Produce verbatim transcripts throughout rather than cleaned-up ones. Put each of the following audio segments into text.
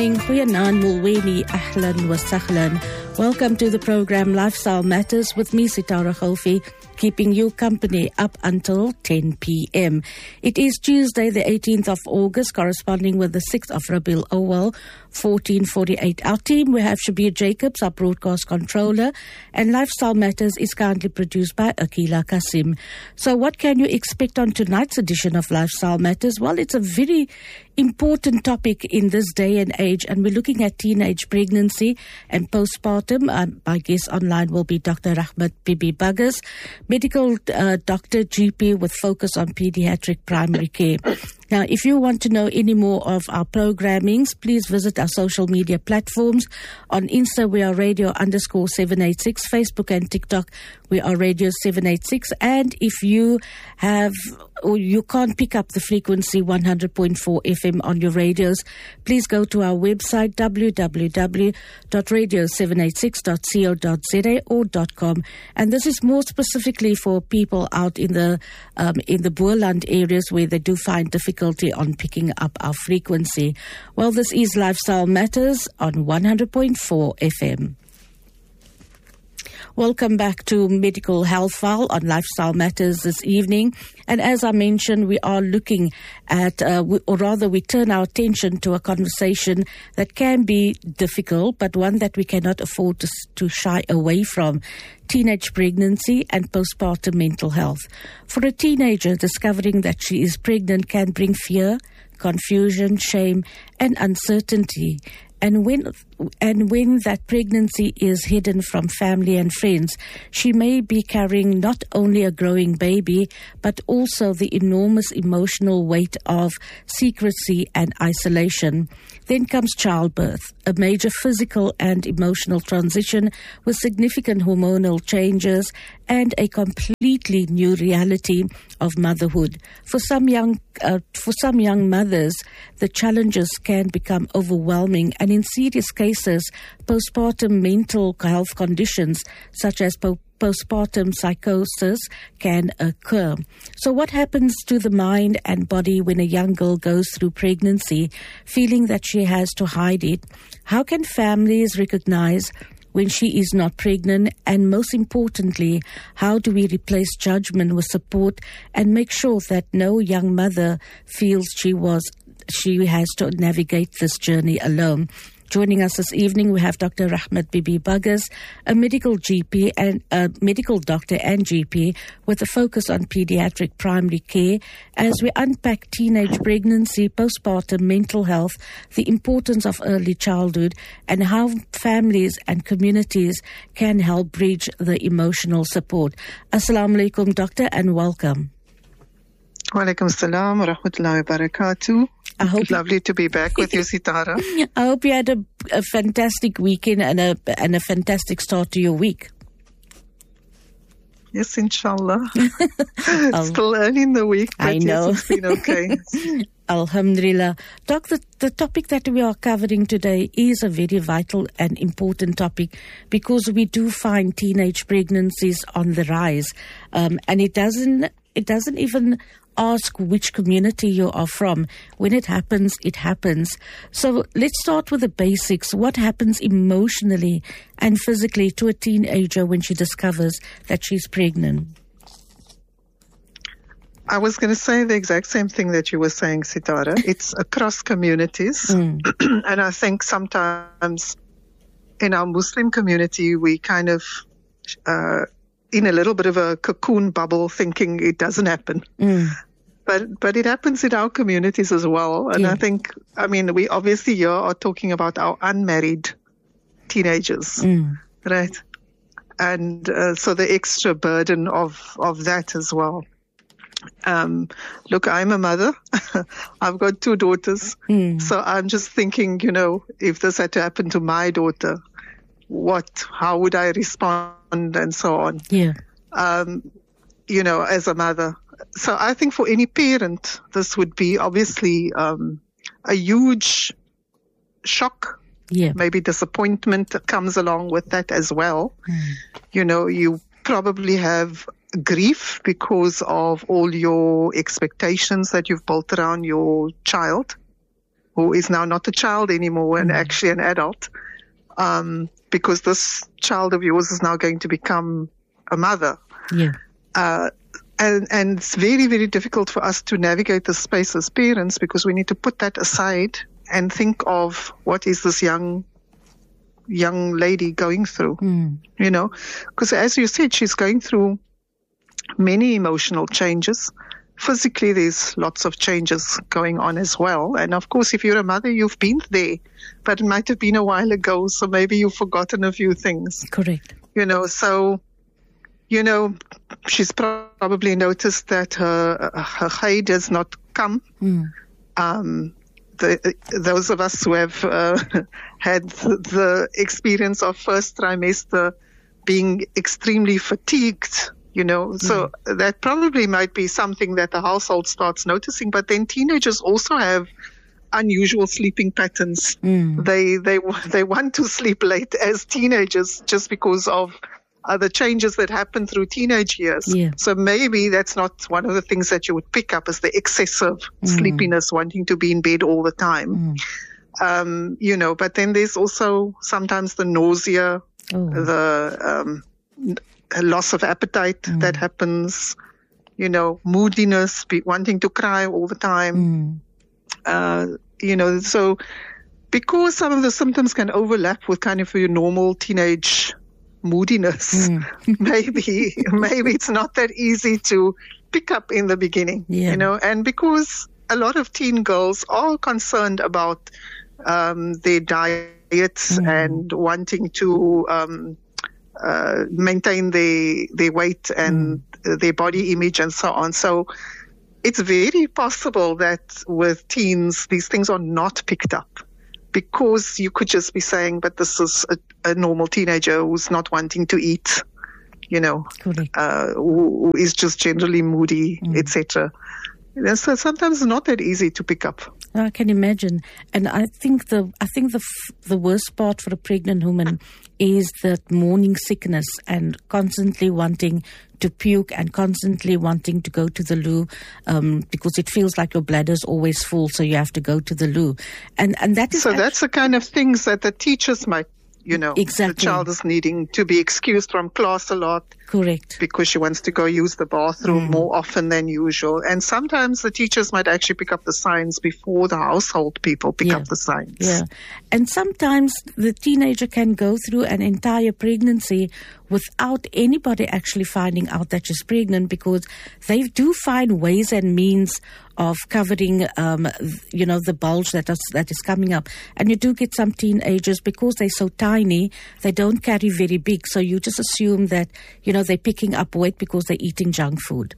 Goeienaand Mulweni, ahlan wa sahlan. Welcome to the program Lifestyle Matters with me, Sitara Khalfi, keeping you company up until ten p.m. It is Tuesday, the eighteenth of August, corresponding with the sixth of Rabiul Awal, fourteen forty-eight. Our team, we have Shabir Jacobs, our broadcast controller, and Lifestyle Matters is currently produced by Akila Kasim. So what can you expect on tonight's edition of Lifestyle Matters? Well, it's a very important topic in this day and age, and we're looking at teenage pregnancy and postpartum. Um, my guest online will be Doctor Rahmat Bibi Baggers, medical uh, doctor, G P with focus on pediatric primary care. Now, if you want to know any more of our programmings, please visit our social media platforms. On Insta, we are radio underscore seven eight six. Facebook and TikTok, we are radio seven eight six. And if you have, or you can't pick up the frequency one hundred point four F M on your radios, please go to our website, w w w dot radio seven eight six dot co dot z a or .com. And this is more specifically for people out in the um, in the Boerland areas where they do find difficulty on picking up our frequency. Well, this is Lifestyle Matters on one hundred point four F M. Welcome back to Medical Health File on Lifestyle Matters this evening. And as I mentioned, we are looking at, uh, or rather we turn our attention to a conversation that can be difficult, but one that we cannot afford to, to shy away from: teenage pregnancy and postpartum mental health. For a teenager, discovering that she is pregnant can bring fear, confusion, shame, and uncertainty. And when and when that pregnancy is hidden from family and friends, she may be carrying not only a growing baby, but also the enormous emotional weight of secrecy and isolation. Then comes childbirth, a major physical and emotional transition with significant hormonal changes and a completely new reality of motherhood. For some young uh, for some young mothers, the challenges can become overwhelming, and in serious cases, postpartum mental health conditions such as po- postpartum psychosis can occur. So what happens to the mind and body when a young girl goes through pregnancy, feeling that she has to hide it? How can families recognize when she is not pregnant? And most importantly, how do we replace judgment with support and make sure that no young mother feels she was she has to navigate this journey alone? Joining us this evening, we have Doctor Rahmat Bibi Baggers, a medical G P and a medical doctor and G P with a focus on pediatric primary care, as we unpack teenage pregnancy, postpartum mental health, the importance of early childhood, and how families and communities can help bridge the emotional support. Assalamu alaikum, doctor, and welcome. Wa alaikum salam wa rahmatullahi wa barakatuh. I hope Lovely to be back with you, Sitara. I hope you had a, a fantastic weekend and a and a fantastic start to your week. Yes, inshallah. It's still early in the week, but I know. Yes, it's been okay. Alhamdulillah. Doc, the, the topic that we are covering today is a very vital and important topic, because we do find teenage pregnancies on the rise, um, and it doesn't it doesn't even ask which community you are from. When it happens, it happens. So let's start with the basics. What happens emotionally and physically to a teenager when she discovers that she's pregnant? I was going to say the exact same thing that you were saying, Sitara. It's across communities. Mm. And I think sometimes in our Muslim community, we kind of uh, in a little bit of a cocoon bubble, thinking it doesn't happen. Mm. But but it happens in our communities as well. And yeah. I think, I mean, we obviously here are talking about our unmarried teenagers, mm. right? And uh, so the extra burden of, of that as well. Um, look, I'm a mother. I've got two daughters. Mm. So I'm just thinking, you know, if this had to happen to my daughter, what, how would I respond and so on? Yeah. Um, you know, as a mother. So I think for any parent, this would be obviously um, a huge shock. Yeah. Maybe disappointment comes along with that as well. Mm. You know, you probably have grief because of all your expectations that you've built around your child. who is now not a child anymore and Mm. actually an adult, um, because this child of yours is now going to become a mother. Yeah. Uh, and, and it's very, very difficult for us to navigate the space as parents because we need to put that aside and think of what is this young young lady going through, Mm. you know, because as you said, she's going through many emotional changes. Physically, there's lots of changes going on as well. And of course, if you're a mother, you've been there, but it might have been a while ago, so maybe you've forgotten a few things. Correct. You know, so, you know, she's probably noticed that her, her Hay does not come. Mm. Um, the, those of us who have uh, had the experience of first trimester being extremely fatigued, you know, so mm. that probably might be something that the household starts noticing. But then teenagers also have unusual sleeping patterns. Mm. They they they want to sleep late as teenagers just because of uh, the changes that happen through teenage years. Yeah. So maybe that's not one of the things that you would pick up as the excessive mm. sleepiness, wanting to be in bed all the time. Mm. Um, you know, but then there's also sometimes the nausea, Oh. the um, loss of appetite mm. that happens, you know, moodiness, be wanting to cry all the time. Mm. Uh, you know, so because some of the symptoms can overlap with kind of your normal teenage moodiness, Mm. maybe maybe it's not that easy to pick up in the beginning, Yeah. you know, and because a lot of teen girls are concerned about um, their diets Mm. and wanting to um, uh, maintain their their weight and mm. their body image and so on. So it's very possible that with teens, these things are not picked up because you could just be saying, but this is a, a normal teenager who's not wanting to eat, you know, uh, who, who is just generally moody, mm. et cetera. And so sometimes it's not that easy to pick up. I can imagine, and I think the I think the f- the worst part for a pregnant woman is that morning sickness and constantly wanting to puke and constantly wanting to go to the loo um, because it feels like your bladder's always full, so you have to go to the loo, and and that is so actually, that's the kind of things that the teachers might. You know, exactly. The child is needing to be excused from class a lot. Correct. Because she wants to go use the bathroom mm. more often than usual. And sometimes the teachers might actually pick up the signs before the household people pick yeah. up the signs. Yeah. And sometimes the teenager can go through an entire pregnancy without anybody actually finding out that she's pregnant because they do find ways and means of covering, um, you know, the bulge that is, that is coming up. And you do get some teenagers, because they're so tiny, they don't carry very big. So you just assume that, you know, they're picking up weight because they're eating junk food.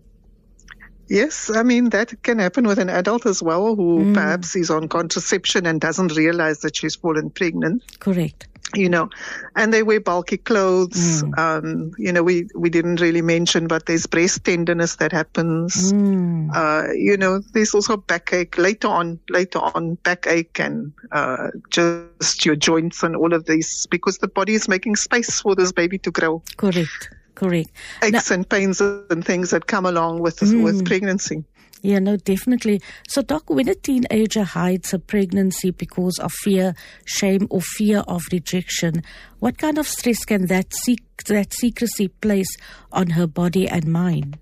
Yes, I mean, that can happen with an adult as well who mm. perhaps is on contraception and doesn't realize that she's fallen pregnant. Correct. You know, and they wear bulky clothes. Mm. Um, you know, we, we didn't really mention, but there's breast tenderness that happens. Mm. Uh, you know, there's also backache later on, later on backache and, uh, just your joints and all of these because the body is making space for this baby to grow. Correct. Correct. Aches now, and pains and things that come along with, mm. with pregnancy. Yeah, no, definitely. So, Doc, when a teenager hides a pregnancy because of fear, shame, or fear of rejection, what kind of stress can that sec- that secrecy place on her body and mind?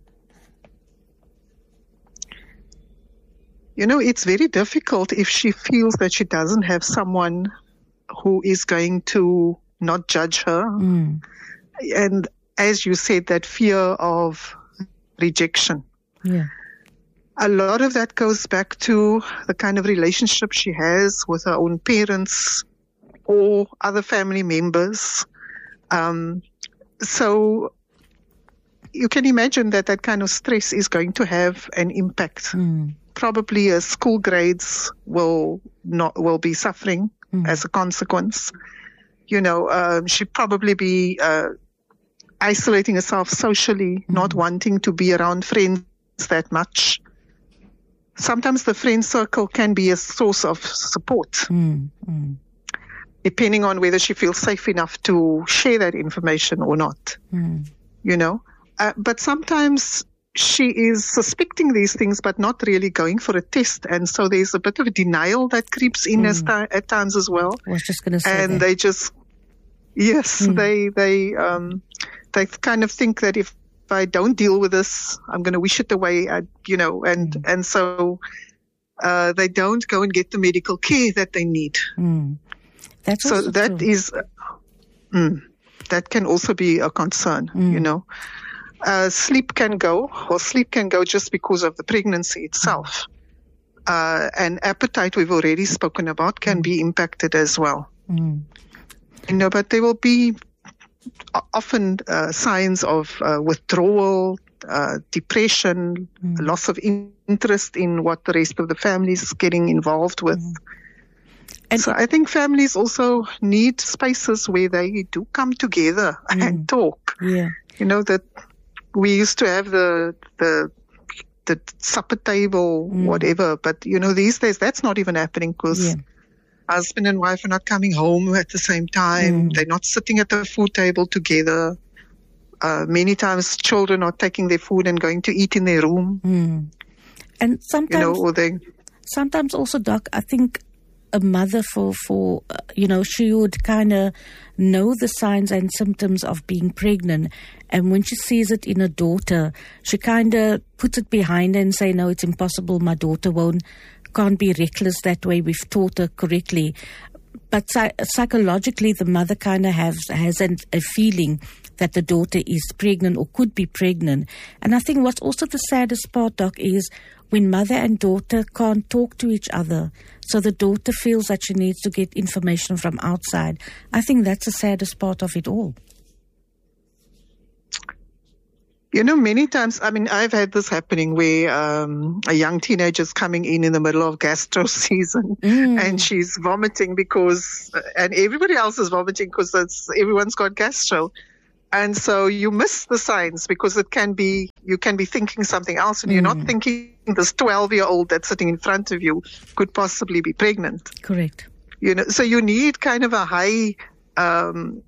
You know, it's very difficult if she feels that she doesn't have someone who is going to not judge her. Mm. And as you said, that fear of rejection. Yeah. A lot of that goes back to the kind of relationship she has with her own parents or other family members. Um, so you can imagine that that kind of stress is going to have an impact. Mm. Probably her school grades will not will be suffering mm. as a consequence. You know, uh, she'd probably be uh, isolating herself socially, mm. not wanting to be around friends that much. Sometimes the friend circle can be a source of support, mm, mm. depending on whether she feels safe enough to share that information or not. Mm. You know, uh, but sometimes she is suspecting these things, but not really going for a test. And so there's a bit of denial that creeps in mm. as ta- at times as well. I was just going to say And that. they just, yes, mm. they, they, um, they kind of think that if I don't deal with this, I'm going to wish it away, I, you know, and, mm. and so, uh, they don't go and get the medical care that they need. Mm. That's so also that true. is, mm, that can also be a concern, mm. you know. Uh, sleep can go, or sleep can go just because of the pregnancy itself. Uh, and appetite, we've already spoken about, can be impacted as well. Mm. You know, but there will be often uh, signs of uh, withdrawal, uh, depression, mm. loss of interest in what the rest of the family is getting involved with. Mm. And so I think families also need spaces where they do come together mm. and talk. Yeah. You know, that we used to have the the the supper table, mm. whatever, but you know, these days that's not even happening because yeah. husband and wife are not coming home at the same time. Mm. They're not sitting at the food table together. Uh, many times children are taking their food and going to eat in their room. Mm. And sometimes, you know, or they, sometimes also, Doc, I think a mother for, for uh, you know, she would kind of know the signs and symptoms of being pregnant. And when she sees it in a daughter, she kind of puts it behind her and say, no, it's impossible. My daughter won't, can't be reckless that way. We've taught her correctly. But psych- psychologically, the mother kind of has, has an, a feeling that the daughter is pregnant or could be pregnant. And I think what's also the saddest part, Doc, is when mother and daughter can't talk to each other. So the daughter feels that she needs to get information from outside. I think that's the saddest part of it all. You know, many times, I mean, I've had this happening where um, a young teenager's coming in in the middle of gastro season mm. and she's vomiting because, and everybody else is vomiting because everyone's got gastro. And so you miss the signs because it can be, you can be thinking something else and mm. you're not thinking this twelve-year-old that's sitting in front of you could possibly be pregnant. Correct. You know, so you need kind of a high, um,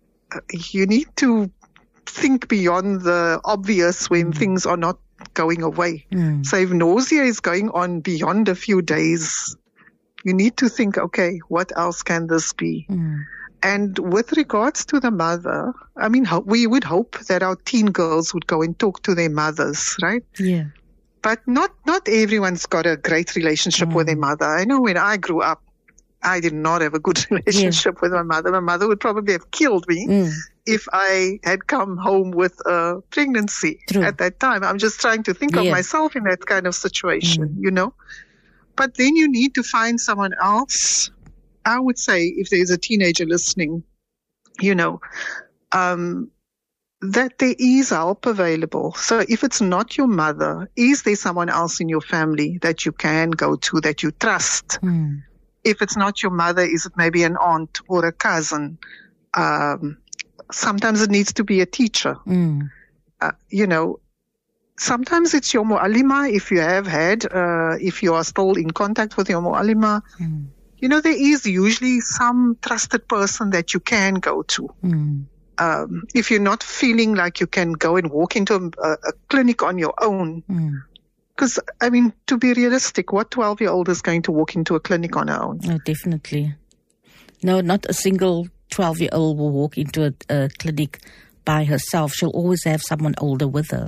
you need to think beyond the obvious when mm. things are not going away. Mm. So if nausea is going on beyond a few days, you need to think, okay, what else can this be? Mm. And with regards to the mother, I mean, ho- we would hope that our teen girls would go and talk to their mothers, right? Yeah. But not, not everyone's got a great relationship mm. with their mother. I know when I grew up, I did not have a good relationship yeah. with my mother. My mother would probably have killed me mm. if I had come home with a pregnancy True. At that time. I'm just trying to think yeah. of myself in that kind of situation, mm. you know. But then you need to find someone else. I would say if there's a teenager listening, you know, um, that there is help available. So if it's not your mother, is there someone else in your family that you can go to, that you trust? Mm. If it's not your mother, is it maybe an aunt or a cousin? Um, sometimes it needs to be a teacher. Mm. Uh, you know, sometimes it's your mu'allima if you have had, uh, if you are still in contact with your mu'allima. Mm. You know, there is usually some trusted person that you can go to. Mm. Um, if you're not feeling like you can go and walk into a, a clinic on your own. Because, mm. I mean, to be realistic, what twelve-year-old is going to walk into a clinic on her own? No, definitely. No, not a single twelve-year-old will walk into a, a clinic by herself. She'll always have someone older with her.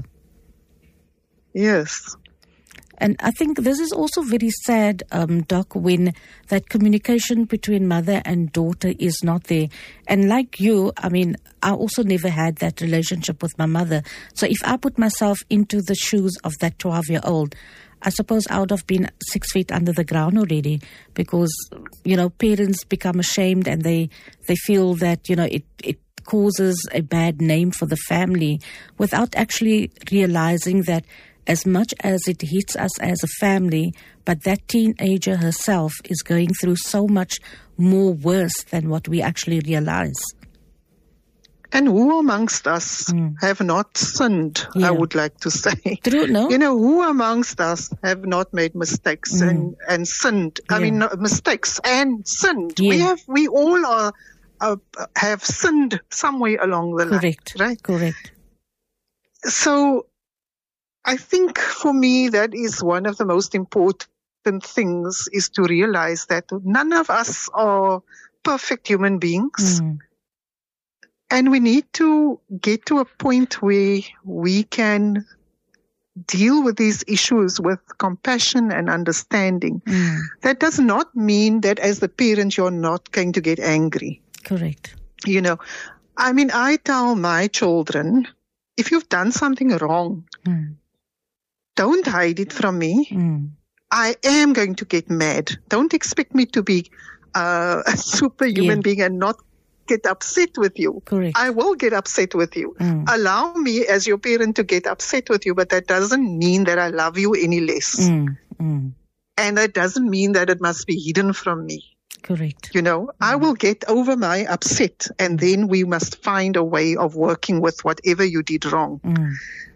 Yes. And I think this is also very sad, um, Doc, when that communication between mother and daughter is not there. And like you, I mean, I also never had that relationship with my mother. So if I put myself into the shoes of that twelve-year-old, I suppose I would have been six feet under the ground already because, you know, parents become ashamed and they, they feel that, you know, it, it causes a bad name for the family without actually realizing that as much as it hits us as a family, but that teenager herself is going through so much more worse than what we actually realize. And who amongst us mm. have not sinned, yeah. I would like to say. True, no? You know, who amongst us have not made mistakes mm. and, and sinned? Yeah. I mean, no, mistakes and sinned. Yeah. We have, we all are, uh, have sinned somewhere along the Correct. line, right? Correct. So, I think for me, that is one of the most important things, is to realize that none of us are perfect human beings. Mm. And we need to get to a point where we can deal with these issues with compassion and understanding. Mm. That does not mean that as the parent, you're not going to get angry. Correct. You know, I mean, I tell my children, if you've done something wrong, Mm. don't hide it from me. Mm. I am going to get mad. Don't expect me to be uh, a superhuman Yeah. being and not get upset with you. Correct. I will get upset with you. Mm. Allow me as your parent to get upset with you, but that doesn't mean that I love you any less. Mm. Mm. And that doesn't mean that it must be hidden from me. Correct. You know, I will get over my upset, and then we must find a way of working with whatever you did wrong. Mm.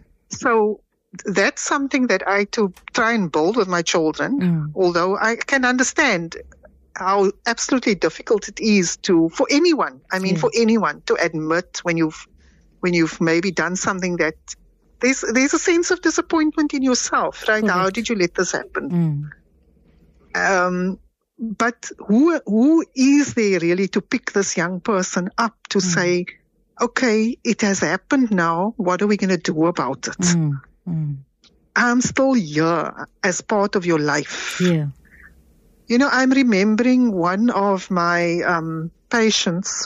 So that's something that I to try and build with my children, Mm. although I can understand how absolutely difficult it is to, for anyone, I mean, Yes. for anyone to admit when you've, when you've maybe done something that there's, there's a sense of disappointment in yourself, right? How Correct. did you let this happen? Mm. Um, but who, who is there really to pick this young person up to Mm. say, okay, it has happened now. What are we going to do about it? Mm. Mm. I'm still here as part of your life. Yeah. You know, I'm remembering one of my um, patients.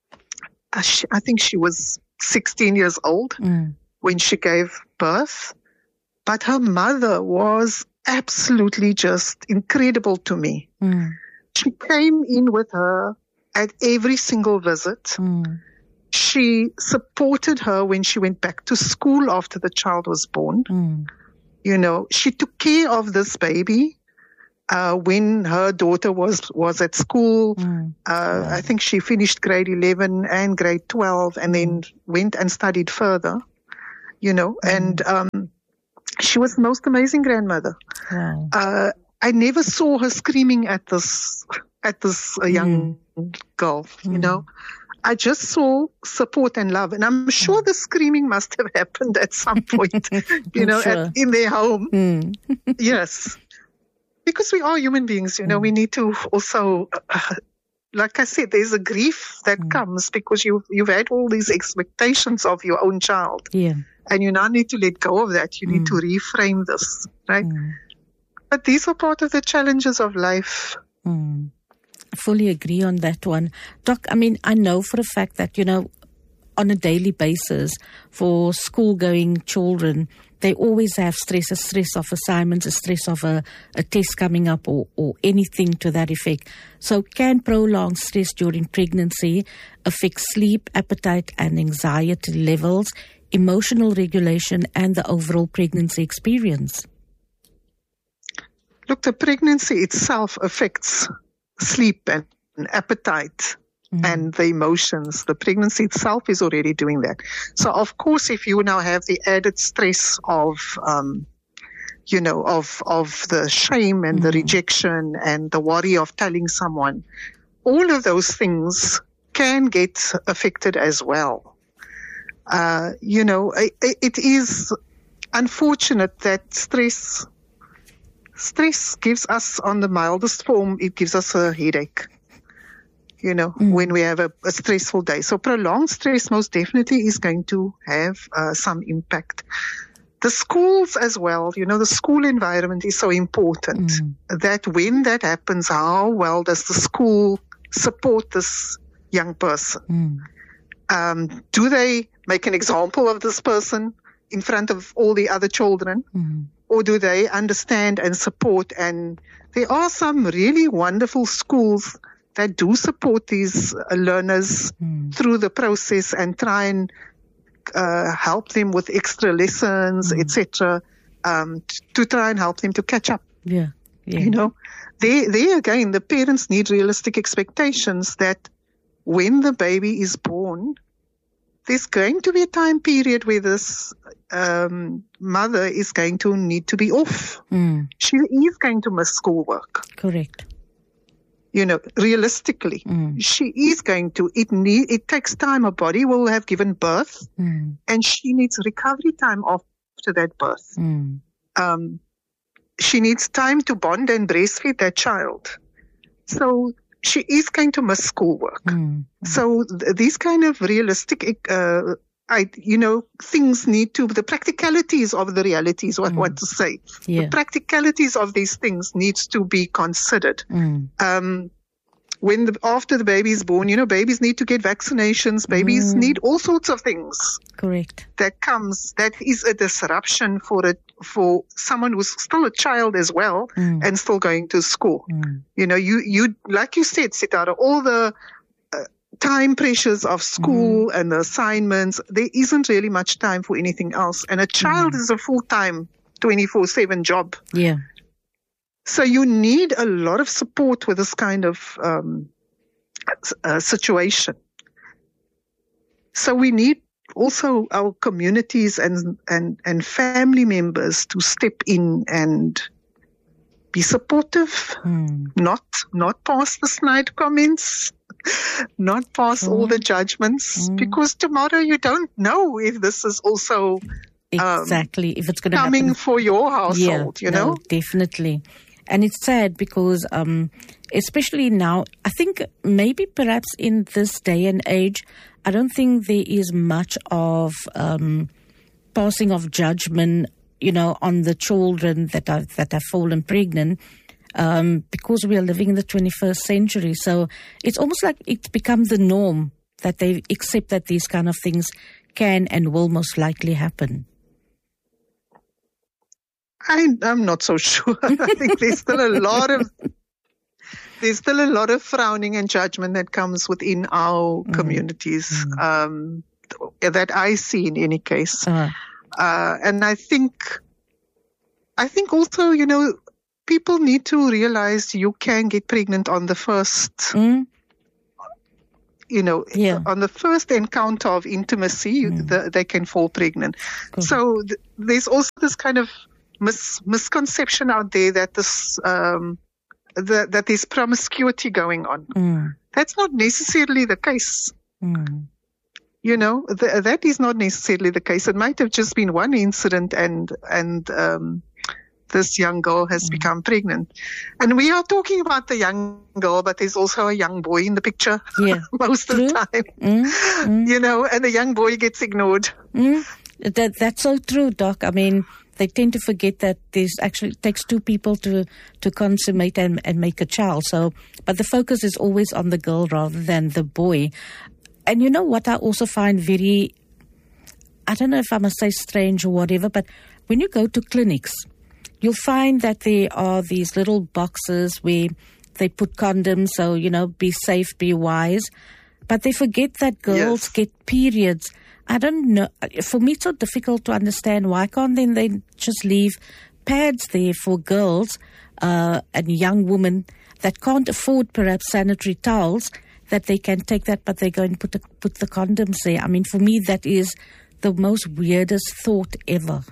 Uh, she, I think she was sixteen years old Mm. when she gave birth, but her mother was absolutely just incredible to me. Mm. She came in with her at every single visit. Mm. She supported her when she went back to school after the child was born. Mm. You know, she took care of this baby uh, when her daughter was, was at school. Mm. Uh, I think she finished grade eleven and grade twelve and then went and studied further, you know, Mm. and um, she was the most amazing grandmother. Wow. Uh, I never saw her screaming at this, at this uh, young girl, you Mm. know. I just saw support and love. And I'm sure the screaming must have happened at some point, you know, Sure. at, in their home. Mm. Yes. Because we are human beings, you know, we need to also, uh, like I said, there's a grief that Mm. comes because you've, you've had all these expectations of your own child. Yeah. And you now need to let go of that. You need Mm. to reframe this, right? Mm. But these are part of the challenges of life. Mm. I fully agree on that one. Doc, I mean, I know for a fact that, you know, on a daily basis for school-going children, they always have stress, a stress of assignments, a stress of a, a test coming up or, or anything to that effect. So can prolonged stress during pregnancy affect sleep, appetite and anxiety levels, emotional regulation and the overall pregnancy experience? Look, the pregnancy itself affects sleep and appetite Mm. and the emotions. The pregnancy itself is already doing that. So, of course, if you now have the added stress of, um, you know, of of the shame and the Mm. rejection and the worry of telling someone, all of those things can get affected as well. Uh, you know, it, it is unfortunate that stress stress gives us, on the mildest form, it gives us a headache. You know, Mm. when we have a, a stressful day. So prolonged stress most definitely is going to have uh, some impact. The schools as well, you know, the school environment is so important Mm. that when that happens, how well does the school support this young person? Mm. Um, do they make an example of this person in front of all the other children? Mm. Or do they understand and support? And there are some really wonderful schools that do support these uh, learners Mm. through the process and try and uh, help them with extra lessons, Mm. et cetera, um, t- to try and help them to catch up. Yeah. Yeah. You know, there, there again, the parents need realistic expectations that when the baby is born, there's going to be a time period where this um, mother is going to need to be off. Mm. She is going to miss schoolwork. Correct. You know, realistically, Mm. she is going to. It need. It takes time. Her body will have given birth, Mm. and she needs recovery time after after that birth. Mm. Um, she needs time to bond and breastfeed that child. So she is going to miss schoolwork. Mm. So th- these kind of realistic, uh, I, you know, things need to, the practicalities of the realities, what I Mm. want to say. Yeah. The practicalities of these things needs to be considered. Mm. Um, when the, after the baby is born, you know, babies need to get vaccinations. Babies Mm. need all sorts of things Correct. that comes. That is a disruption for it for someone who's still a child as well Mm. and still going to school. Mm. You know, you you like you said, Sitara, all the uh, time pressures of school and the assignments. There isn't really much time for anything else. And a child is a full time, twenty-four seven job. Yeah. So you need a lot of support with this kind of um, uh, situation. So we need also our communities and, and, and family members to step in and be supportive, Mm. not not pass the snide comments, not pass all the judgments, Mm. because tomorrow you don't know if this is also Exactly. if it's going to coming happen. for your household, yeah, you know? No, definitely. And it's sad because, um, especially now, I think maybe perhaps in this day and age, I don't think there is much of um, passing of judgment, you know, on the children that are that have fallen pregnant, um, because we are living in the twenty-first century. So it's almost like it's become the norm that they accept that these kind of things can and will most likely happen. I, I'm not so sure. I think there's still a lot of there's still a lot of frowning and judgment that comes within our Mm. communities Mm. um, that I see in any case. Uh, Uh, and I think, I think also, you know, people need to realize you can get pregnant on the first, mm, you know, Yeah. on the first encounter of intimacy, you, Mm. the, they can fall pregnant. Correct. So th- there's also this kind of mis- misconception out there that this, um, that, that there's promiscuity going on. mm, That's not necessarily the case. mm. You know, th- that is not necessarily the case. It might have just been one incident and, and, um, this young girl has Mm. become pregnant. And we are talking about the young girl, but there's also a young boy in the picture Yeah. most of the True. time, Mm, mm, you know, and the young boy gets ignored. mm. That, that's so true, Doc. I mean, they tend to forget that there's actually it takes two people to, to consummate and, and make a child. So, but the focus is always on the girl rather than the boy. And you know what I also find very, I don't know if I must say strange or whatever, but when you go to clinics, you'll find that there are these little boxes where they put condoms, so, you know, be safe, be wise. But they forget that girls Yes. get periods. I don't know. For me, it's so difficult to understand. Why can't then they just leave pads there for girls uh, and young women that can't afford perhaps sanitary towels, that they can take that, but they go and put the, put the condoms there. I mean, for me, that is the most weirdest thought ever.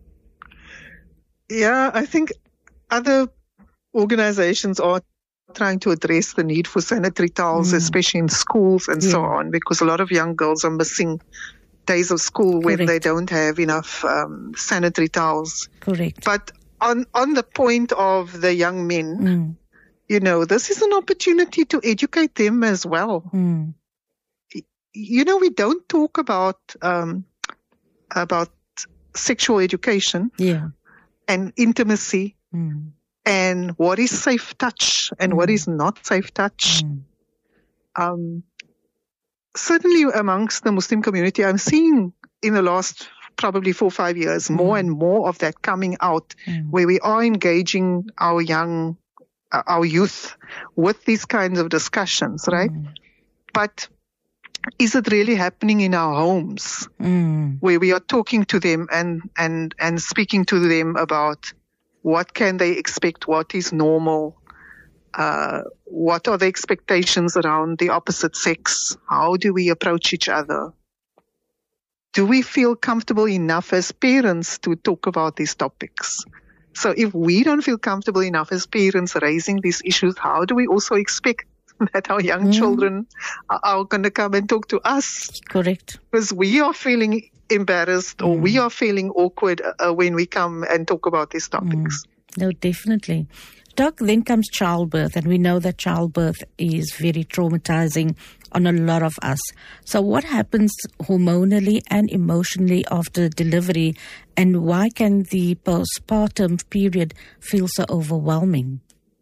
Yeah, I think other organizations are trying to address the need for sanitary towels, Mm. especially in schools and so Yeah. on, because a lot of young girls are missing days of school when they Correct. don't have enough um, sanitary towels. Correct. But on on the point of the young men, Mm, you know, this is an opportunity to educate them as well. mm, You know, we don't talk about um, about sexual education yeah. and intimacy Mm, and what is safe touch and what Mm. is not safe touch. mm, Um, certainly amongst the Muslim community, I'm seeing in the last probably four or five years more Mm. and more of that coming out, mm, where we are engaging our young, uh, our youth with these kinds of discussions, right? mm, But is it really happening in our homes, mm, where we are talking to them and, and, and speaking to them about what can they expect, what is normal, uh, what are the expectations around the opposite sex, how do we approach each other? Do we feel comfortable enough as parents to talk about these topics? So if we don't feel comfortable enough as parents raising these issues, how do we also expect that our young Mm. children are, are going to come and talk to us? correct. Because we are feeling embarrassed or we are feeling awkward uh, when we come and talk about these topics. Mm. No, definitely. Doc, then comes childbirth, and we know that childbirth is very traumatizing on a lot of us. So what happens hormonally and emotionally after delivery, and why can the postpartum period feel so overwhelming?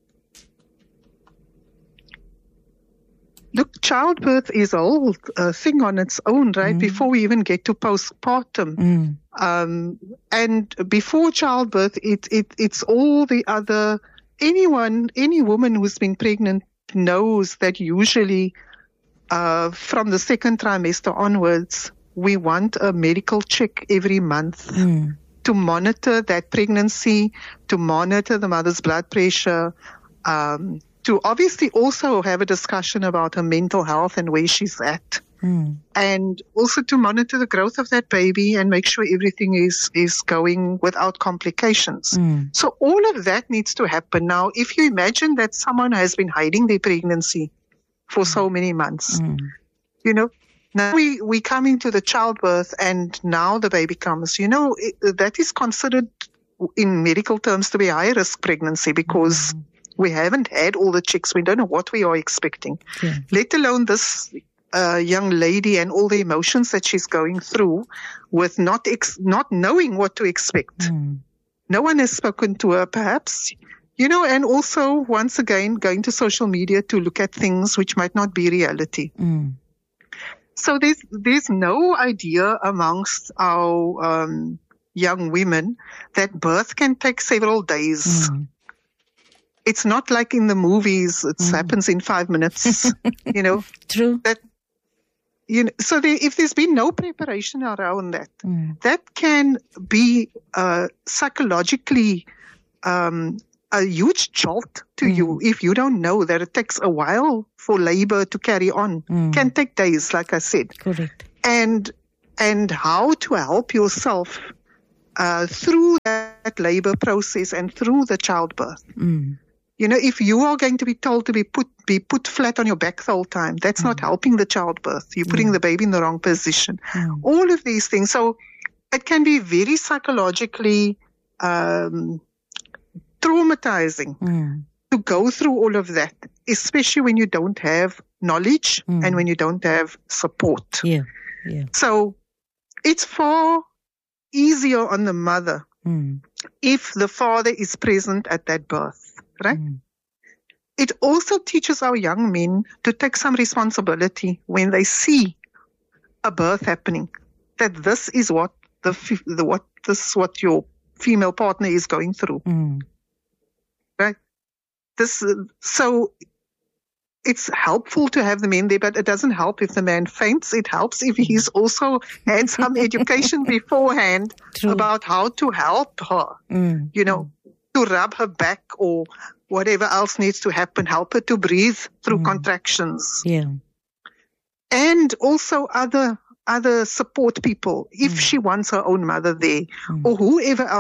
Look, childbirth is a whole uh, thing on its own, right? Mm. Before we even get to postpartum. Mm. Um, and before childbirth, it, it, it's all the other, anyone, any woman who's been pregnant knows that usually uh, from the second trimester onwards, we want a medical check every month mm. to monitor that pregnancy, to monitor the mother's blood pressure, um, to obviously also have a discussion about her mental health and where she's at. Mm. And also to monitor the growth of that baby and make sure everything is, is going without complications. Mm. So all of that needs to happen. Now, if you imagine that someone has been hiding their pregnancy for so many months, mm. you know, now we, we come into the childbirth and now the baby comes, you know, it, that is considered in medical terms to be a high risk pregnancy because mm. we haven't had all the checks. We don't know what we are expecting, yeah. let alone this uh, young lady and all the emotions that she's going through with not ex- not knowing what to expect. Mm. No one has spoken to her, perhaps, you know, and also, once again, going to social media to look at things which might not be reality. Mm. So there's, there's no idea amongst our um, young women that birth can take several days. Mm. It's not like in the movies. It mm. happens in five minutes, you know. True. That, you know, so there, if there's been no preparation around that, mm. that can be uh, psychologically um, a huge jolt to mm. you if you don't know that it takes a while for labor to carry on. Mm. Can take days, like I said. Correct. And, and how to help yourself uh, through that labor process and through the childbirth. Mm. You know, if you are going to be told to be put be put flat on your back the whole time, that's mm. not helping the childbirth. You're putting mm. the baby in the wrong position. Mm. All of these things. So it can be very psychologically um, traumatizing mm. to go through all of that, especially when you don't have knowledge mm. and when you don't have support. Yeah, yeah. So it's far easier on the mother mm. if the father is present at that birth. Right? Mm. It also teaches our young men to take some responsibility when they see a birth happening. That this is what the, the what this is what your female partner is going through. Mm. Right? This so it's helpful to have the men there, but it doesn't help if the man faints. It helps if he's also had some education beforehand True. About how to help her. Mm. You know. To rub her back or whatever else needs to happen, help her to breathe through mm. contractions. Yeah. And also other other support people, if mm. she wants her own mother there, mm. or whoever else